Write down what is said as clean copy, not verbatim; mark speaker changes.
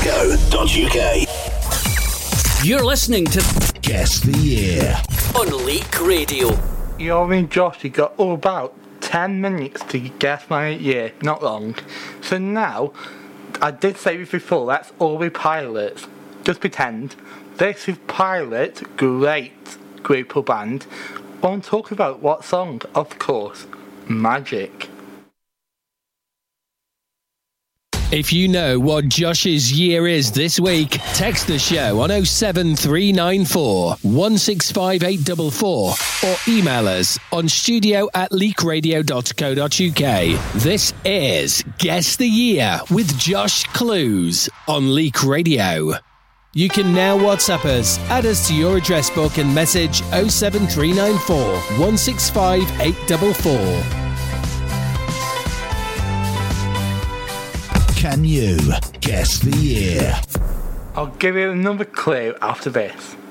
Speaker 1: You're listening to
Speaker 2: Guess the Year
Speaker 1: on Leak Radio.
Speaker 3: You and Josh, you got all about 10 minutes to guess my year, not long. So now, I did say this before, let's all be pilots. Just pretend. This is Pilot, great group or band. I'm talking about what song? Of course, Magic.
Speaker 4: If you know what Josh's year is this week, text the show on 07394 165844 or email us on studio@leakradio.co.uk. This is Guess the Year with Josh Clues on Leak Radio. You can now WhatsApp us, add us to your address book and message 07394 165844.
Speaker 2: Can you guess the year?
Speaker 3: I'll give you another clue after this.